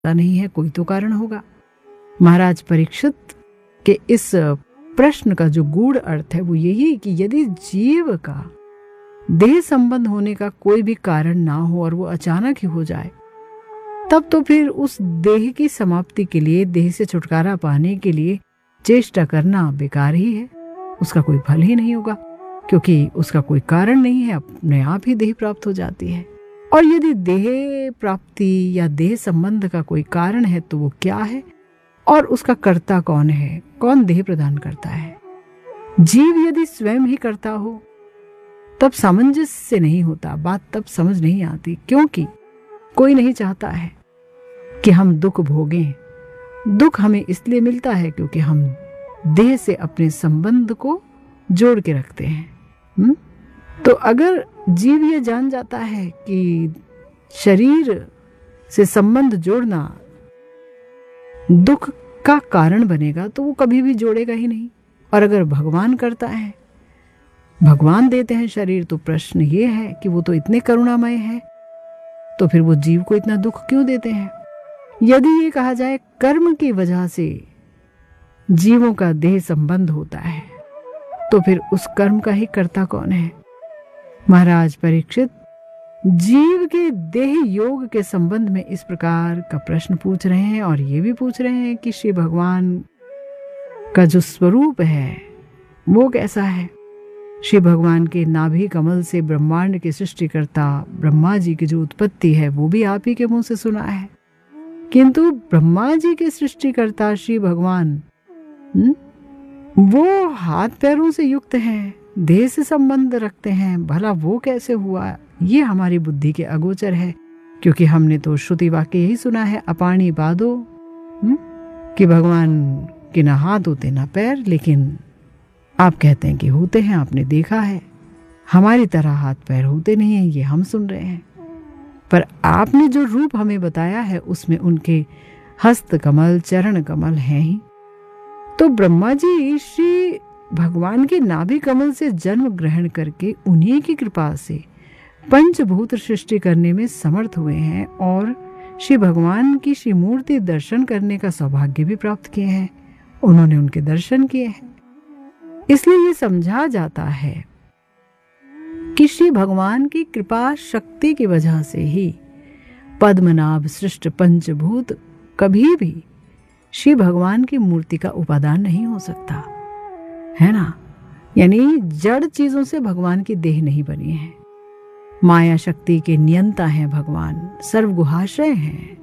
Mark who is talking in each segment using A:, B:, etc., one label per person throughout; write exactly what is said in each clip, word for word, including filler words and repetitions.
A: नहीं है, कोई तो कारण होगा। महाराज परीक्षित के इस प्रश्न का जो गूढ़ अर्थ है वो यही कि यदि जीव का देह संबंध होने का कोई भी कारण ना हो और वो अचानक ही हो जाए, तब तो फिर उस देह की समाप्ति के लिए, देह से छुटकारा पाने के लिए चेष्टा करना बेकार ही है। उसका कोई फल ही नहीं होगा, क्योंकि उसका कोई कारण नहीं है, अपने आप ही देह प्राप्त हो जाती है। और यदि देह प्राप्ति या देह संबंध का कोई कारण है तो वो क्या है और उसका कर्ता कौन है? कौन देह प्रदान करता है? जीव यदि स्वयं ही करता हो तब सामंजस्य नहीं होता, बात तब समझ नहीं आती, क्योंकि कोई नहीं चाहता है कि हम दुख भोगें। दुख हमें इसलिए मिलता है क्योंकि हम देह से अपने संबंध को जोड़ के रखते हैं। हुँ? तो अगर जीव ये जान जाता है कि शरीर से संबंध जोड़ना दुख का कारण बनेगा तो वो कभी भी जोड़ेगा ही नहीं। और अगर भगवान करता है, भगवान देते हैं शरीर, तो प्रश्न ये है कि वो तो इतने करुणामय है, तो फिर वो जीव को इतना दुख क्यों देते हैं? यदि ये कहा जाए कर्म की वजह से जीवों का देह संबंध होता है, तो फिर उस कर्म का ही कर्ता कौन है? महाराज परीक्षित जीव के देह योग के संबंध में इस प्रकार का प्रश्न पूछ रहे हैं और ये भी पूछ रहे हैं कि श्री भगवान का जो स्वरूप है वो कैसा है। श्री भगवान के नाभि कमल से ब्रह्मांड के सृष्टिकर्ता ब्रह्मा जी की जो उत्पत्ति है वो भी आप ही के मुंह से सुना है, किंतु ब्रह्मा जी के सृष्टिकर्ता श्री भगवान हुँ? वो हाथ पैरों से युक्त हैं, देह से संबंध रखते हैं, भला वो कैसे हुआ? ये हमारी बुद्धि के अगोचर है, क्योंकि हमने तो श्रुति वाक्य यही सुना है, अपाणी बादो, कि भगवान के ना हाथ होते ना पैर, लेकिन आप कहते हैं कि होते हैं, आपने देखा है। हमारी तरह हाथ पैर होते नहीं हैं, ये हम सुन रहे हैं, पर आपने जो रूप हमें बताया है उसमें उनके हस्त कमल चरण कमल हैं ही। तो ब्रह्मा जी श्री भगवान के नाभि कमल से जन्म ग्रहण करके उन्हीं की कृपा से पंचभूत सृष्टि करने में समर्थ हुए हैं और श्री भगवान की श्री मूर्ति दर्शन करने का सौभाग्य भी प्राप्त किए हैं। उन्होंने उनके दर्शन किए हैं, इसलिए ये समझा जाता है कि श्री भगवान की कृपा शक्ति की वजह से ही पद्मनाभ सृष्ट पंचभूत कभी भी श्री भगवान की मूर्ति का उपादान नहीं हो सकता, है ना। यानी जड़ चीजों से भगवान की देह नहीं बनी है। माया शक्ति के नियंता हैं भगवान, सर्वगुहाशय हैं,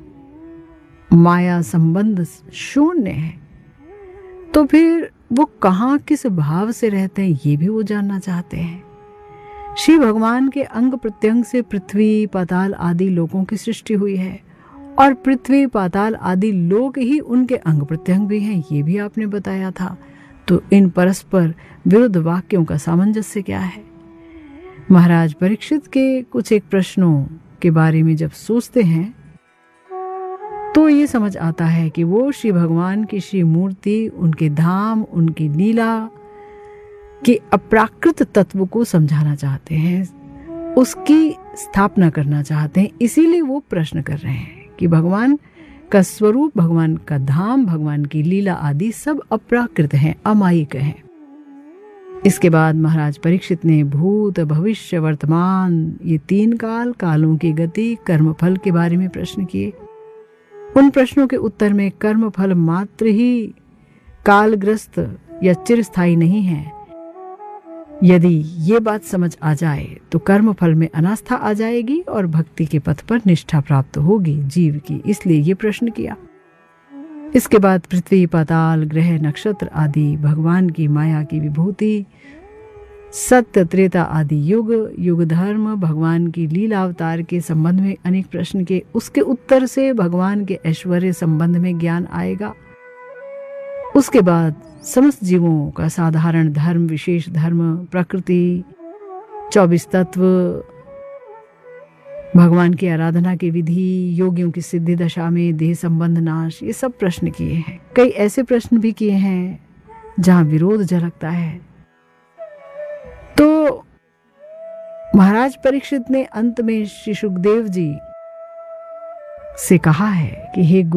A: माया संबंध शून्य है। तो फिर वो कहाँ किस भाव से रहते हैं ये भी वो जानना चाहते हैं। श्री भगवान के अंग प्रत्यंग से पृथ्वी पाताल आदि लोकों की सृष्टि हुई है और पृथ्वी पाताल आदि लोक ही उनके अंग प्रत्यंग भी हैं, ये भी आपने बताया था। तो इन परस्पर विरुद्ध वाक्यों का सामंजस्य क्या है? महाराज परीक्षित के कुछ एक प्रश्नों के बारे में जब सोचते हैं तो ये समझ आता है कि वो श्री भगवान की श्री मूर्ति, उनके धाम, उनकी लीला के अप्राकृत तत्व को समझाना चाहते हैं, उसकी स्थापना करना चाहते हैं। इसीलिए वो प्रश्न कर रहे हैं कि भगवान का स्वरूप, भगवान का धाम, भगवान की लीला आदि सब अप्राकृत हैं, अमायिक हैं। इसके बाद महाराज परीक्षित ने भूत, भविष्य, वर्तमान ये तीन काल, कालों की गति, कर्मफल के बारे में प्रश्न किए। उन प्रश्नों के उत्तर में कर्मफल मात्र ही कालग्रस्त या चिरस्थायी नहीं है। यदि ये बात समझ आ जाए तो कर्मफल में अनास्था आ जाएगी और भक्ति के पथ पर निष्ठा प्राप्त होगी जीव की, इसलिए ये प्रश्न किया। इसके बाद पृथ्वी, पाताल, ग्रह, नक्षत्र आदि भगवान की माया की विभूति, सत्य, त्रेता आदि युग, युग धर्म, भगवान की लीला अवतार के संबंध में अनेक प्रश्न के उसके उत्तर से भगवान के ऐश्वर्य संबंध में ज्ञान आएगा। उसके बाद समस्त जीवों का साधारण धर्म, विशेष धर्म, प्रकृति, चौबीस तत्व, भगवान की आराधना की विधि, योगियों की सिद्धि दशा में देह संबंध नाश, ये सब प्रश्न किए हैं। कई ऐसे प्रश्न भी किए हैं जहां विरोध झलकता है। तो महाराज परीक्षित ने अंत में श्री सुखदेव जी से कहा है कि हे